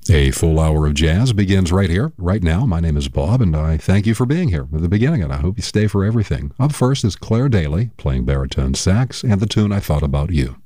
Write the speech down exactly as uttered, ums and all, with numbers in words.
A full hour of jazz begins right here, right now. My name is Bob, and I thank you for being here at the beginning, and I hope you stay for everything. Up first is Claire Daly playing baritone sax and the tune I Thought About You.